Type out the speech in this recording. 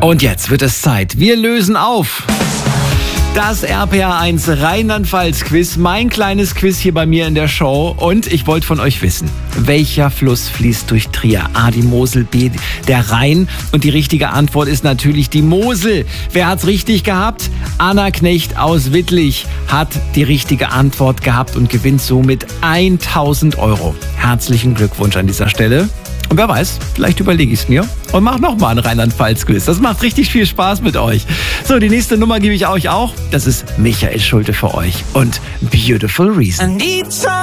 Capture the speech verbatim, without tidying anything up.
Und jetzt wird es Zeit. Wir lösen auf. Das R P R eins Rheinland-Pfalz-Quiz, mein kleines Quiz hier bei mir in der Show. Und ich wollte von euch wissen, welcher Fluss fließt durch Trier? A, die Mosel, B, der Rhein. Und die richtige Antwort ist natürlich die Mosel. Wer hat's richtig gehabt? Anna Knecht aus Wittlich hat die richtige Antwort gehabt und gewinnt somit tausend Euro. Herzlichen Glückwunsch an dieser Stelle. Und wer weiß, vielleicht überlege ich es mir und mache nochmal ein Rheinland-Pfalz-Quiz. Das macht richtig viel Spaß mit euch. So, die nächste Nummer gebe ich euch auch. Das ist Michael Schulte für euch und Beautiful Reason.